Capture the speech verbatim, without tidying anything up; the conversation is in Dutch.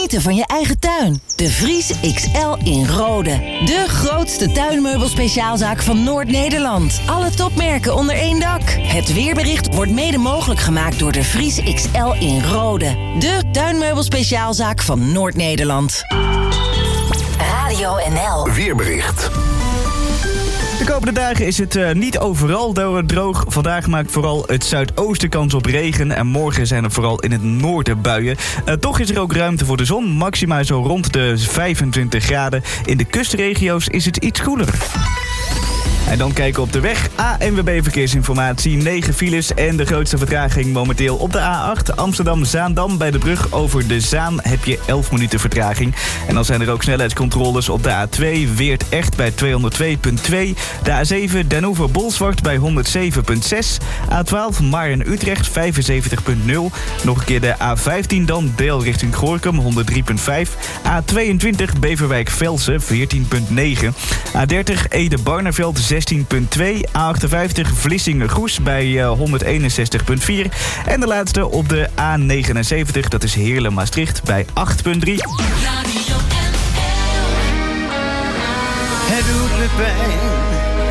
Genieten van je eigen tuin. De Vries X L in Rode. De grootste tuinmeubelspeciaalzaak van Noord-Nederland. Alle topmerken onder één dak. Het weerbericht wordt mede mogelijk gemaakt door de Vries X L in Rode. De tuinmeubelspeciaalzaak van Noord-Nederland. Radio N L. Weerbericht. De komende dagen is het uh, niet overal droog. Vandaag maakt vooral het zuidoosten kans op regen. En morgen zijn er vooral in het noorden buien. Uh, toch is er ook ruimte voor de zon. Maxima zo rond de vijfentwintig graden. In de kustregio's is het iets koeler. En dan kijken we op de weg. A N W B Verkeersinformatie, negen files en de grootste vertraging momenteel op de A acht. Amsterdam-Zaandam. Bij de brug over de Zaan heb je elf minuten vertraging. En dan zijn er ook snelheidscontroles op de A twee. Weert-Echt bij tweehonderdtwee komma twee. De A zeven Den Oever-Bolsward bij honderdzeven komma zes. A twaalf Maarn-Utrecht vijfenzeventig komma nul. Nog een keer de A vijftien dan Deel richting Goorkum honderdrie komma vijf. A tweeëntwintig Beverwijk-Velsen veertien komma negen. A dertig Ede-Barneveld zestien komma twee. A achtenvijftig Vlissingen-Goes bij uh, honderdeenenzestig komma vier. En de laatste op de A negenenzeventig, dat is Heerlen-Maastricht bij acht komma drie. Het doet me pijn.